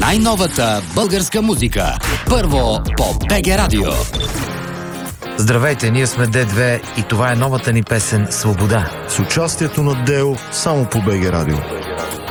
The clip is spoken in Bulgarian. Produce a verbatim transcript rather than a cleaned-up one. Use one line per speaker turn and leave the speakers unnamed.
Най-новата българска музика. Първо по БГ Радио.
Здравейте, ние сме Д две и това е новата ни песен «Свобода».
С участието на Део само по БГ Радио.